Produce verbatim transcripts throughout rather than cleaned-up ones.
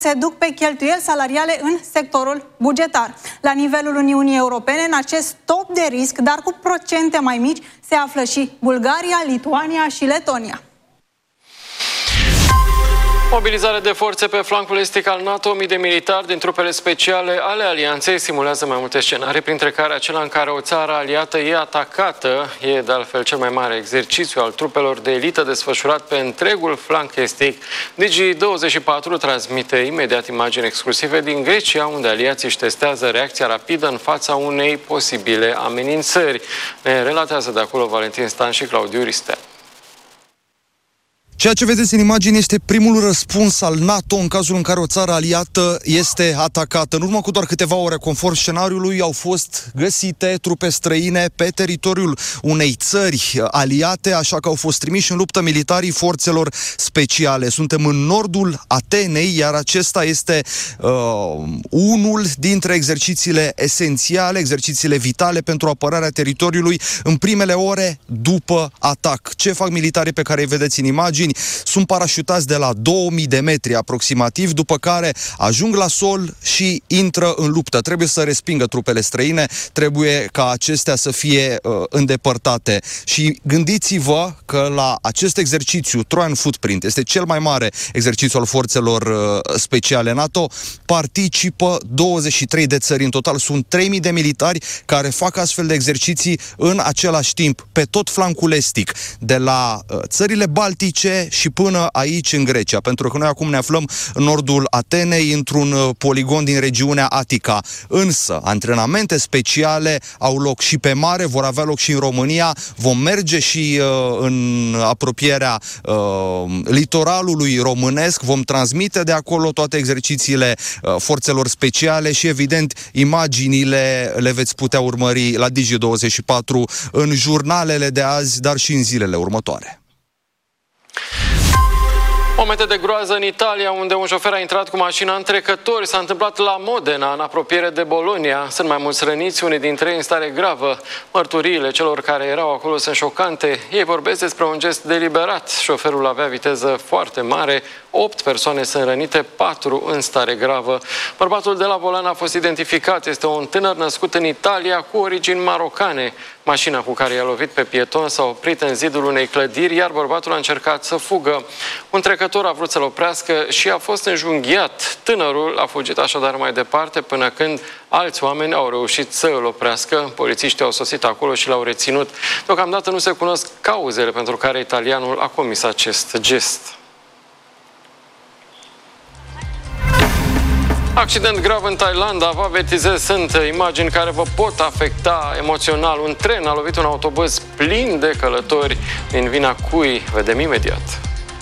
se duc pe cheltuieli salariale în sectorul bugetar. La nivelul Uniunii Europene, în acest top de risc, dar cu procente mai mici, se află și Bulgaria, Lituania și Letonia. Mobilizare de forțe pe flancul estic al NATO, mii de militari din trupele speciale ale alianței simulează mai multe scenarii, printre care acela în care o țară aliată e atacată. E de altfel cel mai mare exercițiu al trupelor de elită desfășurat pe întregul flanc estic. Digi douăzeci și patru transmite imediat imagini exclusive din Grecia, unde aliații își testează reacția rapidă în fața unei posibile amenințări. Ne relatează de acolo Valentin Stan și Claudiu Ristea. Ceea ce vedeți în imagine este primul răspuns al NATO în cazul în care o țară aliată este atacată. În urmă cu doar câteva ore, conform scenariului, au fost găsite trupe străine pe teritoriul unei țări aliate, așa că au fost trimiși în luptă militarii forțelor speciale. Suntem în nordul Atenei, iar acesta este uh, unul dintre exercițiile esențiale, exercițiile vitale pentru apărarea teritoriului în primele ore după atac. Ce fac militarii pe care îi vedeți în imagini? Sunt parașutați de la două mii de metri aproximativ, după care ajung la sol și intră în luptă. Trebuie să respingă trupele străine, trebuie ca acestea să fie uh, îndepărtate. Și gândiți-vă că la acest exercițiu, Trojan Footprint, este cel mai mare exercițiu al forțelor uh, speciale NATO, participă douăzeci și trei de țări. În total sunt trei mii de militari care fac astfel de exerciții în același timp, pe tot flancul estic, de la uh, țările baltice și până aici în Grecia, pentru că noi acum ne aflăm în nordul Atenei, într-un poligon din regiunea Atica. Însă, antrenamente speciale au loc și pe mare, vor avea loc și în România, vom merge și uh, în apropierea uh, litoralului românesc, vom transmite de acolo toate exercițiile uh, forțelor speciale și, evident, imaginile le veți putea urmări la Digi douăzeci și patru în jurnalele de azi, dar și în zilele următoare. Momente de groază în Italia, unde un șofer a intrat cu mașina în trecători. S-a întâmplat la Modena, în apropiere de Bologna. Sunt mai mulți răniți, unii dintre ei în stare gravă. Mărturiile celor care erau acolo sunt șocante. Ei vorbesc despre un gest deliberat. Șoferul avea viteză foarte mare, opt persoane sunt rănite, patru în stare gravă. Bărbatul de la volan a fost identificat. Este un tânăr născut în Italia cu origini marocane. Mașina cu care i-a lovit pe pieton s-a oprit în zidul unei clădiri, iar bărbatul a încercat să fugă. Un trecător a vrut să-l oprească și a fost înjunghiat. Tânărul a fugit așadar mai departe până când alți oameni au reușit să îl oprească. Polițiștii au sosit acolo și l-au reținut. Deocamdată nu se cunosc cauzele pentru care italianul a comis acest gest. Accident grav în Thailanda, vă avertizez, sunt imagini care vă pot afecta emoțional. Un tren a lovit un autobuz plin de călători, din vina cui vedem imediat.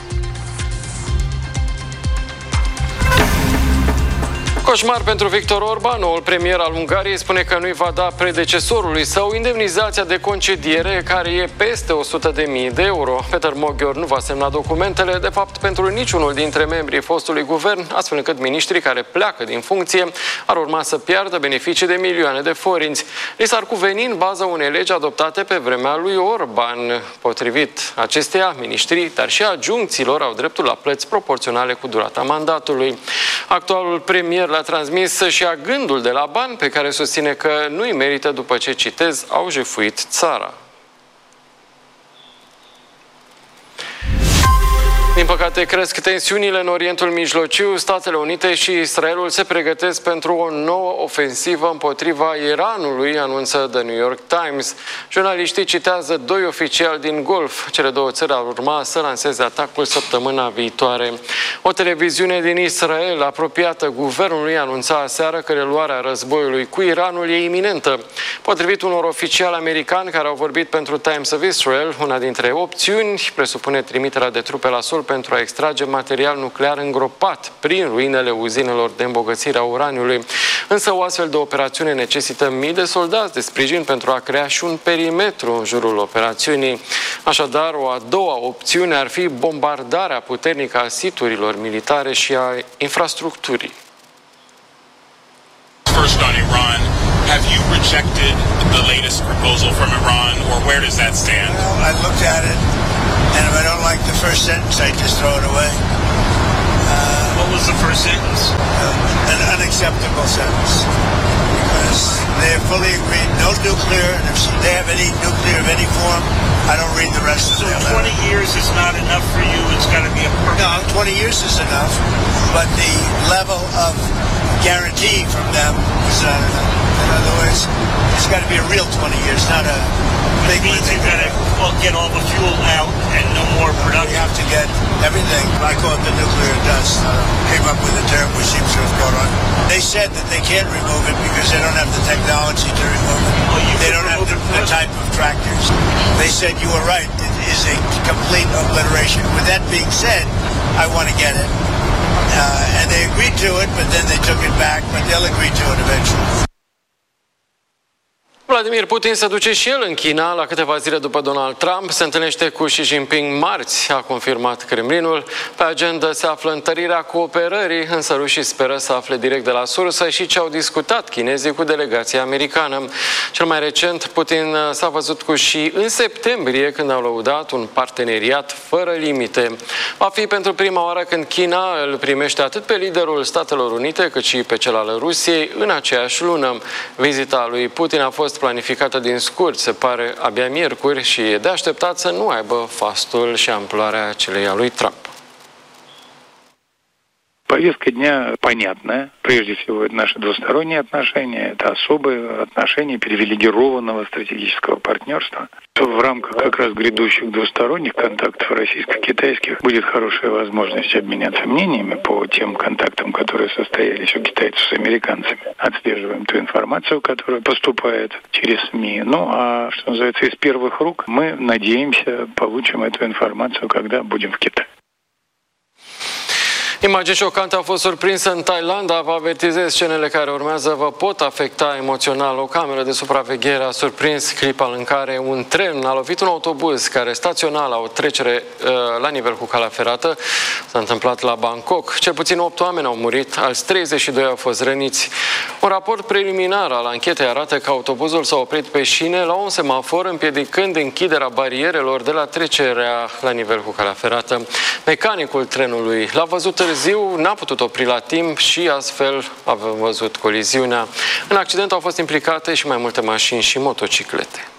Coșmar pentru Victor Orban, noul premier al Ungariei, spune că nu-i va da predecesorului său indemnizația de concediere, care e peste o sută de mii de euro. Peter Moghior nu va semna documentele, de fapt pentru niciunul dintre membrii fostului guvern, astfel încât miniștrii care pleacă din funcție ar urma să piardă beneficii de milioane de forinți. Li s-ar cuveni în baza unei legi adoptate pe vremea lui Orban. Potrivit acesteia, miniștrii, dar și adjuncților au dreptul la plăți proporționale cu durata mandatului. Actualul premier le-a transmis și a gândul de la bani pe care susține că nu-i merită după ce, citez, au jefuit țara. Din păcate, cresc tensiunile în Orientul Mijlociu. Statele Unite și Israelul se pregătesc pentru o nouă ofensivă împotriva Iranului, anunță The New York Times. Jurnaliștii citează doi oficiali din Golf. Cele două țări ar urma să lanseze atacul săptămâna viitoare. O televiziune din Israel, apropiată guvernului, anunța aseară că reluarea războiului cu Iranul e iminentă. Potrivit unor oficiali americani care au vorbit pentru Times of Israel, una dintre opțiuni presupune trimiterea de trupe la sol pentru a extrage material nuclear îngropat prin ruinele uzinelor de îmbogățire a uraniului. Însă o astfel de operațiune necesită mii de soldați de sprijin pentru a crea și un perimetru în jurul operațiunii. Așadar, o a doua opțiune ar fi bombardarea puternică a siturilor militare și a infrastructurii. First on Iran, have you rejected the latest proposal from Iran, or where does that stand? Well, I looked at it, and if I don't like the first sentence, I just throw it away. Uh, What was the first sentence? Uh, an unacceptable sentence. Because they have fully agreed, no nuclear, and if they have any nuclear of any form, I don't read the rest of so their letter. twenty years is not enough for you, it's got to be a permanent... No, twenty years is enough, but the level of guarantee from them is not enough. In other words, it's got to be a real twenty years, not a big one. You've got to well, get all the fuel out and no more production. We have to get everything. I call it the nuclear dust. Uh, came up with a term which seems to have caught on. They said that they can't remove it because they don't have the technology to remove it. Well, you they don't have the, the type of tractors. They said you were right. It is a complete obliteration. With that being said, I want to get it. Uh, and they agreed to it, but then they took it back, but they'll agree to it eventually. Vladimir Putin se duce și el în China la câteva zile după Donald Trump. Se întâlnește cu Xi Jinping marți, a confirmat Kremlinul. Pe agenda se află întărirea cooperării, însă rușii speră să afle direct de la sursă și ce au discutat chinezii cu delegația americană. Cel mai recent, Putin s-a văzut cu Xi în septembrie, când au lăudat un parteneriat fără limite. Va fi pentru prima oară când China îl primește atât pe liderul Statelor Unite, cât și pe cel al Rusiei în aceeași lună. Vizita lui Putin a fost planificată din scurt, se pare abia miercuri, și e de așteptat să nu aibă fastul și amploarea celei a lui Trump. Повестка дня понятная. Прежде всего, это наши двусторонние отношения, это особые отношения привилегированного стратегического партнерства. В рамках как раз грядущих двусторонних контактов российско-китайских будет хорошая возможность обменяться мнениями по тем контактам, которые состоялись у китайцев с американцами. Отслеживаем ту информацию, которая поступает через СМИ. Ну, а что называется, из первых рук мы, надеемся, получим эту информацию, когда будем в Китае. Imagini șocante au fost surprinse în Thailanda. Vă avertizez, scenele care urmează vă pot afecta emoțional. O cameră de supraveghere a surprins clipa în care un tren a lovit un autobuz care staționa la o trecere uh, la nivel cu calea ferată. S-a întâmplat la Bangkok. Cel puțin opt oameni au murit, alți treizeci și doi au fost răniți. Un raport preliminar al anchetei arată că autobuzul s-a oprit pe șine la un semafor, împiedicând închiderea barierelor de la trecerea la nivel cu calea ferată. Mecanicul trenului l-a văzut târziu, n-a putut opri la timp și astfel a văzut coliziunea. În accident au fost implicate și mai multe mașini și motociclete.